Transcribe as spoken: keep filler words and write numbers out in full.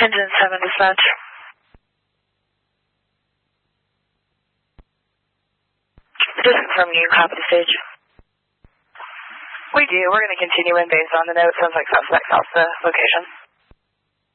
Engine seven dispatch. Just confirming you copy the stage. We do. We're going to continue in based on the note. Sounds like suspects off the location.